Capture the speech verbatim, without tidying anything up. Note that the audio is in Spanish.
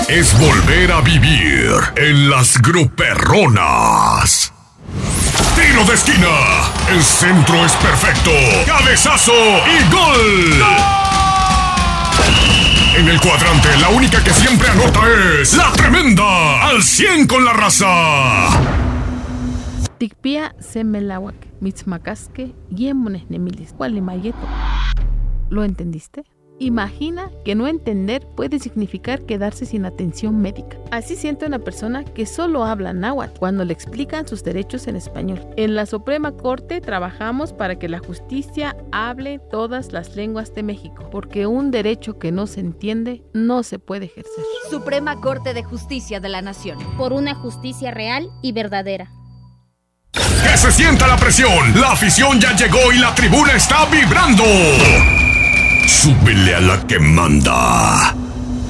es volver a vivir en las gruperronas. Tiro de esquina, el centro es perfecto, cabezazo y gol. En el cuadrante, la única que siempre anota es la tremenda, al cien con la raza. Tikpia semelawak, mitzmacasque, yemones nemilis, gualimayeto. ¿Lo entendiste? Imagina que no entender puede significar quedarse sin atención médica. Así siente una persona que solo habla náhuatl cuando le explican sus derechos en español. En la Suprema Corte trabajamos para que la justicia hable todas las lenguas de México, porque un derecho que no se entiende no se puede ejercer. Suprema Corte de Justicia de la Nación. Por una justicia real y verdadera. ¡Que se sienta la presión! La afición ya llegó y la tribuna está vibrando. ¡Súbele a la que manda!